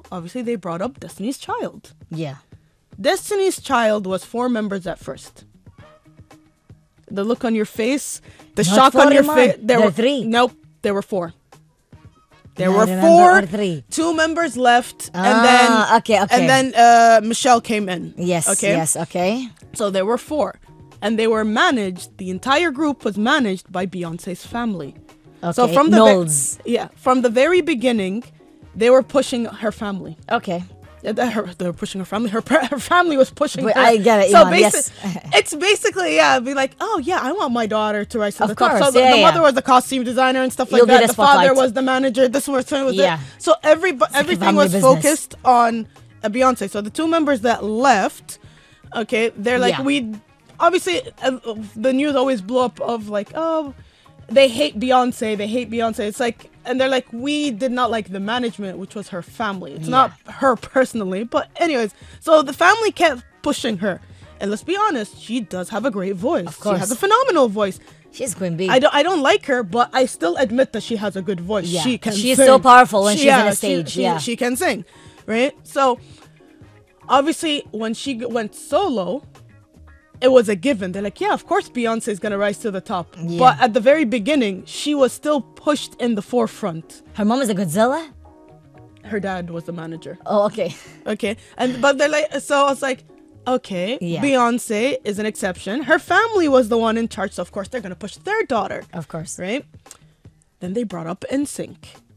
obviously they brought up Destiny's Child. Yeah. Destiny's Child was 4 members at first. The look on your face, the Not shock 4, on your Iman. face. There were 3. Nope, there were 4. There Yeah, I were remember, 4. or 3. 2 members left, Ah, and then okay. and then Michelle came in. Yes, okay. yes, okay. So there were 4, and they were managed. The entire group was managed by Beyonce's family. Okay. So from the Knowles. from the very beginning, they were pushing her family. Okay. Yeah, they were pushing her family. Her family was pushing Wait, her. I get it, So Iman, yes. it's basically be like, oh yeah, I want my daughter to rise to Of the top. course, So the yeah, mother yeah. was the costume designer and stuff like You'll be that. the The father spotlight. was the manager. This was Yeah. it. So everything family was business. focused on Beyonce. So the 2 members that left, okay, they're like, Yeah. we obviously the news always blew up of like, oh, they hate Beyonce. They hate Beyonce. It's like, and they're like, we did not like the management, which was her family. It's not her personally, but anyways. So the family kept pushing her, and let's be honest, she does have a great voice. Of course. She has a phenomenal voice. She's Queen Bee. I don't like her, but I still admit that she has a good voice. Yeah. She can. She is sing. so powerful when she's on a stage, yeah. she can sing, right? So obviously, when she went solo, it was a given. They're like, yeah, of course Beyonce is gonna rise to the top. Yeah. But at the very beginning, she was still pushed in the forefront. Her mom is a Godzilla? Her dad was the manager. Oh, okay. Okay, but they're like, so I was like, okay, Yeah. Beyonce is an exception. Her family was the one in charge, so of course they're gonna push their daughter, Of course. right? Then they brought up NSYNC.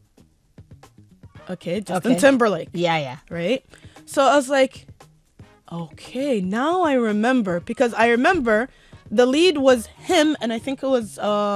Okay, Justin Okay. Timberlake, Yeah, yeah. right? So I was like, okay, now I remember, because I remember the lead was him, and I think it was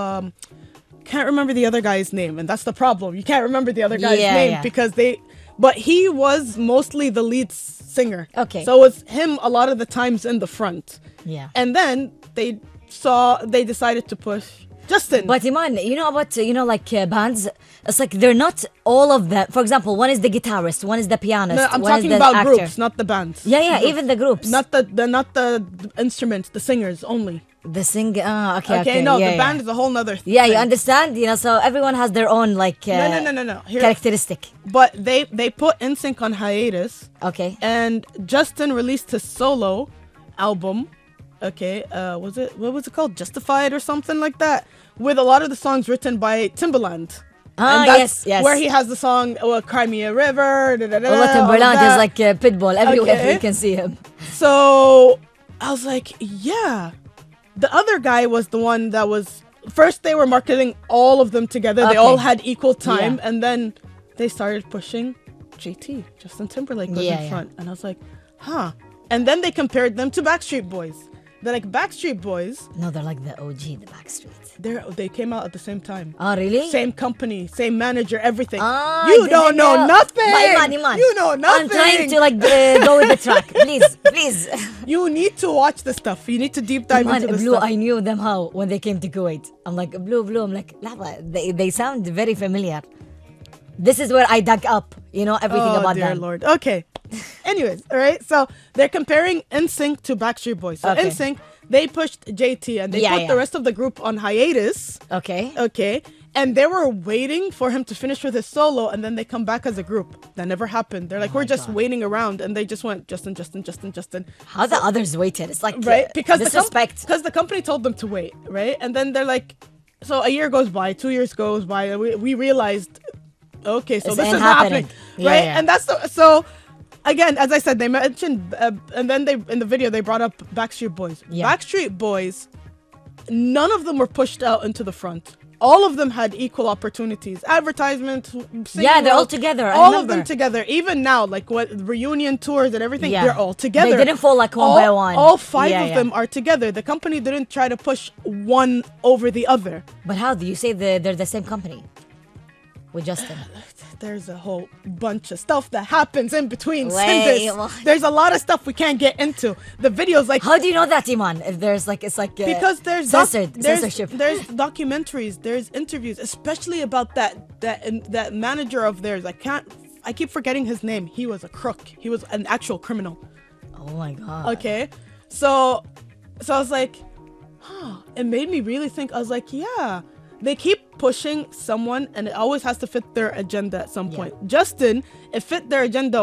can't remember the other guy's name, and that's the problem. You can't remember the other guy's Yeah, name yeah. because but he was mostly the lead singer. Okay. So it was him a lot of the times in the front. Yeah. And then they decided to push Justin. But Iman, you know about, like bands? It's like they're not all of them. For example, one is the guitarist, one is the pianist, No, I'm one is talking the about actor. groups, not the bands. Yeah, yeah, Groups. even the groups. Not the instruments, the singers only. The sing. Okay, Okay, no, yeah, the yeah. band is a whole nother thing. Yeah, you understand? So everyone has their own, like, No. Here, characteristic. but they put NSYNC on hiatus, Okay. and Justin released his solo album. Okay, what was it called? Justified or something like that, with a lot of the songs written by Timbaland. Ah, And that's yes. where he has the song Cry Me a River. Ola all of Timberland is that. like Pitbull. Everywhere Okay. you can see him. So I was like, yeah. The other guy was the one that was first. They were marketing all of them together. They Okay. all had equal time, Yeah. and then they started pushing JT. Justin Timberlake was Yeah, in yeah. front, and I was like, huh. And then they compared them to Backstreet Boys. They're like, Backstreet Boys. No, they're like the OG, the Backstreet. They came out at the same time. Oh, really? Same company, same manager, everything. Ah, You I don't didn't know nothing. Iman. You know nothing. I'm trying to like go with the track. Please. You need to watch the stuff. You need to deep dive Man, into the Blue, stuff. I knew them how when they came to Kuwait. I'm like, Blue. I'm like, lava. They sound very familiar. This is where I dug up, everything Oh, about dear them. Lord. Okay. Anyways, all right. So they're comparing NSYNC to Backstreet Boys. So Okay. NSYNC, they pushed JT and they Yeah, put yeah. the rest of the group on hiatus. Okay. Okay. And they were waiting for him to finish with his solo, and then they come back as a group. That never happened. They're like, we're just waiting around, and they just went Justin. How the others waited? It's like Right? Because disrespect. because the company told them to wait, right? And then they're like, so a year goes by, 2 years goes by, and we realized, okay, so This this ain't is happening. happening, Yeah, right? yeah. And that's so. Again, as I said, they mentioned, and then in the video they brought up Backstreet Boys. Yeah. Backstreet Boys, none of them were pushed out into the front. All of them had equal opportunities. Advertisement, singing Yeah, they're all roles, together. I All of remember. them together. Even now, like what reunion tours and everything, Yeah. they're all together. They didn't fall like one by one. All five Yeah, of yeah. them are together. The company didn't try to push one over the other. But how do you say they're the same company with Justin? There's a whole bunch of stuff that happens in between. Wait, Sindis. what? There's a lot of stuff we can't get into. The videos, like, How do you know that, Iman? If there's like it's like because there's censorship. There's documentaries, there's interviews, especially about that manager of theirs. I keep forgetting his name. He was a crook. He was an actual criminal. Oh my god. Okay, so I was like, huh. It made me really think. I was like, yeah, they keep pushing someone, and it always has to fit their agenda at some point. Justin, it fit their agenda